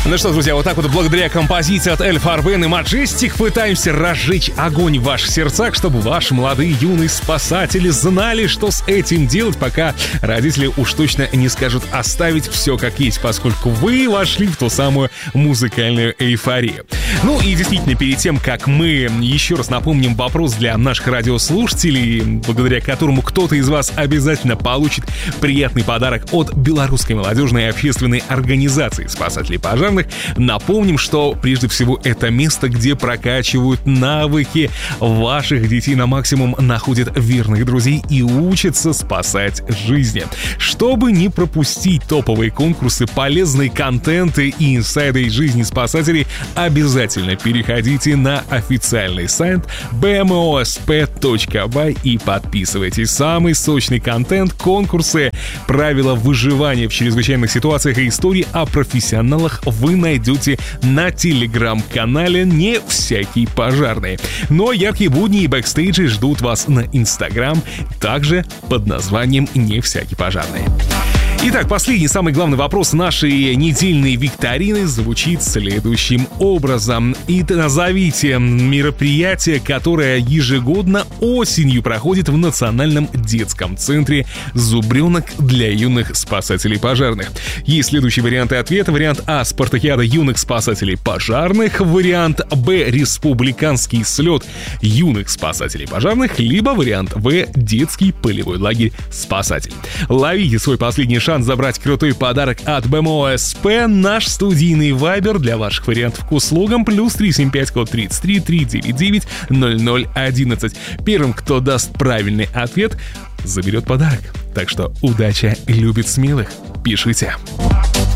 Ну что, друзья, вот так вот благодаря композиции от Эльф Арбен и Маджестик пытаемся разжечь огонь в ваших сердцах, чтобы ваши молодые юные спасатели знали, что с этим делать, пока родители уж точно не скажут оставить все как есть, поскольку вы вошли в ту самую музыкальную эйфорию. Ну и действительно, перед тем, как мы еще раз напомним вопрос для наших радиослушателей, благодаря которому кто-то из вас обязательно получит приятный подарок от Белорусской молодежной общественной организации спасателей пожарных, напомним, что прежде всего это место, где прокачивают навыки ваших детей на максимум, находят верных друзей и учатся спасать жизни. Чтобы не пропустить топовые конкурсы, полезные контенты и инсайды из жизни спасателей, обязательно переходите на официальный сайт bmosp.by и подписывайтесь. Самый сочный контент, конкурсы, правила выживания в чрезвычайных ситуациях и истории о профессионалах вы найдете на телеграм-канале «Не всякий пожарный». Но яркие будни и бэкстейджи ждут вас на Инстаграм, также под названием «Не всякий пожарный». Итак, последний, самый главный вопрос нашей недельной викторины звучит следующим образом. И назовите мероприятие, которое ежегодно осенью проходит в Национальном детском центре «Зубренок» для юных спасателей пожарных. Есть следующие варианты ответа. Вариант А — спартакиада юных спасателей пожарных. Вариант Б — республиканский слет юных спасателей пожарных. Либо вариант В — детский полевой лагерь «Спасатель». Ловите свой последний шанс забрать крутой подарок от БМОСП. Наш студийный вайбер для ваших вариантов к услугам +375 код 33 399 0011. Первым, кто даст правильный ответ, заберет подарок. Так что удача любит смелых. Пишите.